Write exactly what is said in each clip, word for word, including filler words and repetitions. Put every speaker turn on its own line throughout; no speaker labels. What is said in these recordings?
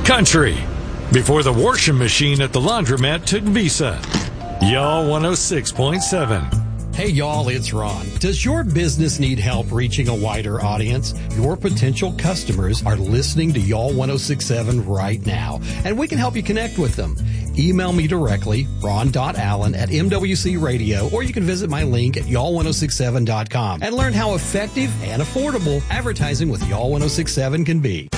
Country, before the washing machine at the laundromat took Visa. Y'all one oh six point seven.
Hey y'all, it's Ron. Does your business need help reaching a wider audience? Your potential customers are listening to Y'all one oh six point seven right now, and we can help you connect with them. Email me directly, ron dot allen at m w c radio, or you can visit my link at y'all one oh six seven dot com and learn how effective and affordable advertising with Y'all one oh six point seven can be.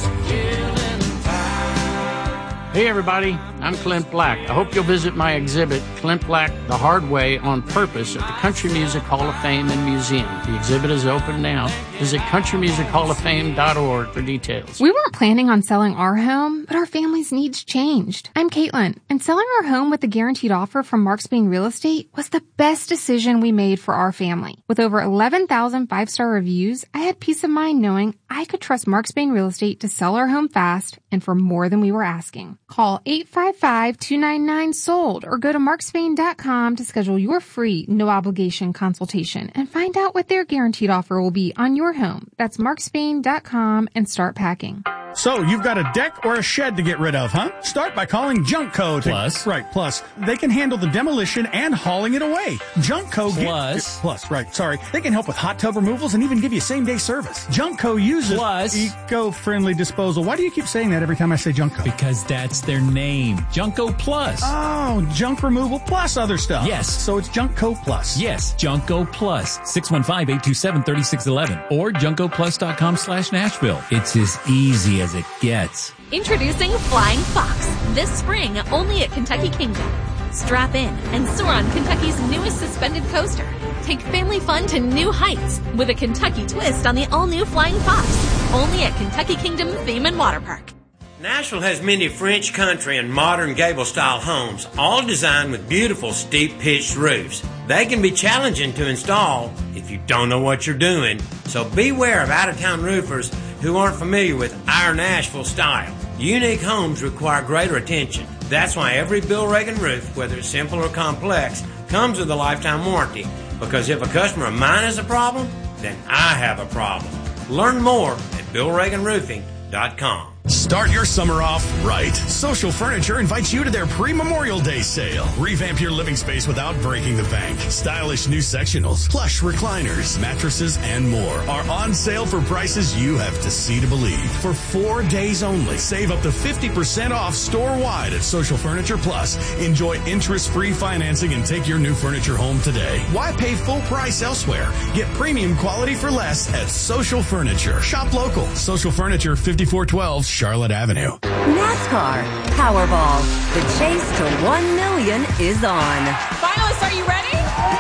Hey everybody, I'm Clint Black. I hope you'll visit my exhibit, Clint Black, The Hard Way on Purpose, at the Country Music Hall of Fame and Museum. The exhibit is open now. Visit country music hall of fame dot org for details.
We weren't planning on selling our home, but our family's needs changed. I'm Caitlin, and selling our home with a guaranteed offer from Marks Bain Real Estate was the best decision we made for our family. With over eleven thousand five-star reviews, I had peace of mind knowing I could trust Marks Bain Real Estate to sell our home fast and for more than we were asking. Call eight five five, two nine nine, sold or go to marks bain dot com to schedule your free, no-obligation consultation and find out what their guaranteed offer will be on your home. That's marks bain dot com and start packing.
So, you've got a deck or a shed to get rid of, huh? Start by calling Junkco. To,
Plus.
Right, plus. They can handle the demolition and hauling it away. Junkco.
Plus.
Get, plus, right, sorry. They can help with hot tub removals and even give you same-day service. Junkco uses
Plus.
eco-friendly disposal. Why do you keep saying that every time I say Junkco?
Because that's their name. Junko Plus.
Oh, junk removal plus other stuff.
Yes.
So it's Junkco Plus.
Yes, Junko Plus. six one five, eight two seven, three six one one or junko plus dot com slash Nashville. It's as easy as it gets.
Introducing Flying Fox, this spring only at Kentucky Kingdom. Strap in and soar on Kentucky's newest suspended coaster. Take family fun to new heights with a Kentucky twist on the all-new Flying Fox. Only at Kentucky Kingdom Theme and Water Park.
Nashville has many French country and modern gable-style homes, all designed with beautiful steep-pitched roofs. They can be challenging to install if you don't know what you're doing, so beware of out-of-town roofers who aren't familiar with our Nashville style. Unique homes require greater attention. That's why every Bill Reagan roof, whether it's simple or complex, comes with a lifetime warranty. Because if a customer of mine has a problem, then I have a problem. Learn more at bill reagan roofing dot com.
Start your summer off right. Social Furniture invites you to their pre-Memorial Day sale. Revamp your living space without breaking the bank. Stylish new sectionals, plush recliners, mattresses, and more are on sale for prices you have to see to believe. For four days only, save up to fifty percent off store-wide at Social Furniture Plus. Enjoy interest-free financing and take your new furniture home today. Why pay full price elsewhere? Get premium quality for less at Social Furniture. Shop local. Social Furniture, fifty-four twelve Charlotte Avenue.
NASCAR Powerball. The chase to one million is on.
Finalists, are you ready?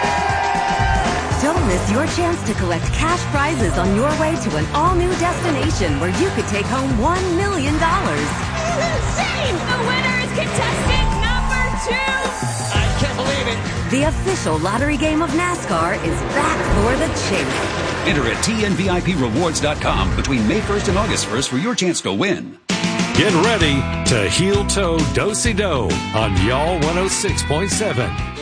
Don't miss your chance to collect cash prizes on your way to an all-new destination where you could take home one million dollars.
Insane! The winner is contestant number two!
I can't believe it.
The official lottery game of NASCAR is back for the chase.
Enter at T N V I P rewards dot com between May first and August first for your chance to win.
Get ready to heel-toe do-si-do on Y'all one oh six point seven.